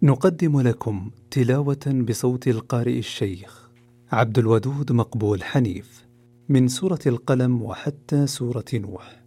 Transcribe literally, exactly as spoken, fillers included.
نقدم لكم تلاوة بصوت القارئ الشيخ عبد الودود مقبول حنيف من سورة القلم وحتى سورة نوح.